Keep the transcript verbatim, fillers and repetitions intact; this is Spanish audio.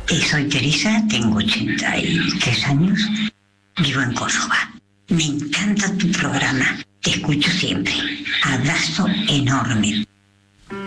Eh, soy Teresa, tengo ochenta y tres años, vivo en Córdoba. Me encanta tu programa, te escucho siempre. Abrazo enorme.